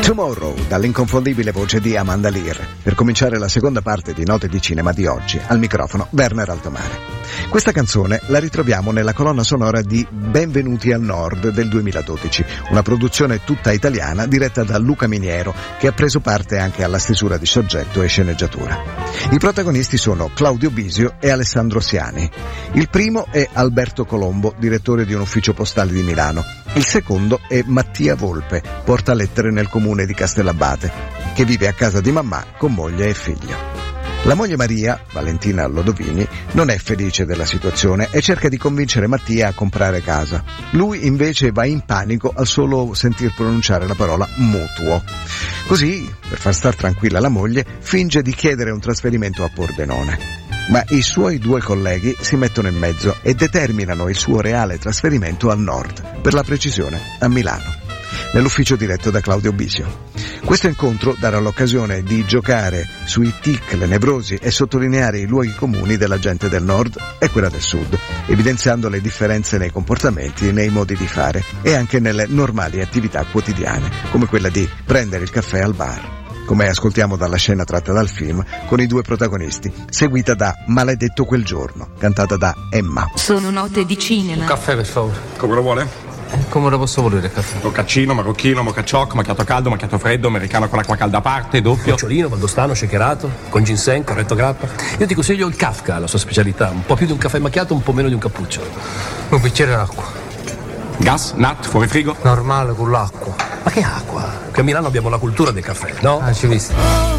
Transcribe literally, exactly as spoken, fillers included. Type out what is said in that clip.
Tomorrow, dall'inconfondibile voce di Amanda Lear, per cominciare la seconda parte di Note di Cinema di oggi, al microfono Werner Altomare. Questa canzone la ritroviamo nella colonna sonora di Benvenuti al Nord del duemiladodici, una produzione tutta italiana diretta da Luca Miniero, che ha preso parte anche alla stesura di soggetto e sceneggiatura. I protagonisti sono Claudio Bisio e Alessandro Siani. Il primo è Alberto Colombo, direttore di un ufficio postale di Milano. Il secondo è Mattia Volpe, portalettere nel comune di Castellabate, che vive a casa di mamma con moglie e figlio. La moglie Maria, Valentina Lodovini, non è felice della situazione e cerca di convincere Mattia a comprare casa. Lui invece va in panico al solo sentir pronunciare la parola mutuo. Così, per far star tranquilla la moglie, finge di chiedere un trasferimento a Pordenone. Ma i suoi due colleghi si mettono in mezzo e determinano il suo reale trasferimento al nord, per la precisione a Milano, nell'ufficio diretto da Claudio Bisio. Questo incontro darà l'occasione di giocare sui tic, le nevrosi e sottolineare i luoghi comuni della gente del nord e quella del sud, evidenziando le differenze nei comportamenti, nei modi di fare e anche nelle normali attività quotidiane, come quella di prendere il caffè al bar, come ascoltiamo dalla scena tratta dal film, con i due protagonisti, seguita da Maledetto quel giorno, cantata da Emma. Sono note di cinema. Un caffè, per favore. Come lo vuole? Come lo posso volere il caffè? Mocaccino, marocchino, mocaccioc, macchiato caldo, macchiato freddo, americano con acqua calda a parte, doppio. Nocciolino, valdostano, shakerato, con ginseng, corretto grappa. Io ti consiglio il Kafka, la sua specialità. Un po' più di un caffè macchiato, un po' meno di un cappuccio. Un bicchiere d'acqua. Gas, nat, fuori frigo? Normale, con l'acqua. Ma che acqua? Qui a Milano abbiamo la cultura del caffè, no? Ah, ci visto.